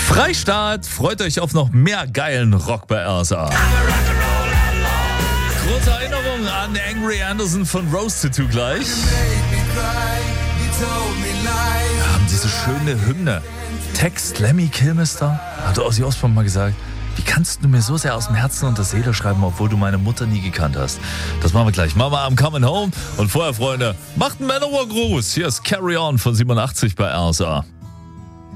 Freistaat, freut euch auf noch mehr geilen Rock bei RSA. Große Erinnerung an Angry Anderson von Rose Tattoo gleich. Wir haben diese schöne Hymne. Text Lemmy Kilmister, hat Ozzy Osbourne mal gesagt. Wie kannst du mir so sehr aus dem Herzen und der Seele schreiben, obwohl du meine Mutter nie gekannt hast? Das machen wir gleich. Mama, I'm coming home. Und vorher, Freunde, macht einen Manowar-Gruß. Hier ist Carry On von 87 bei RSA.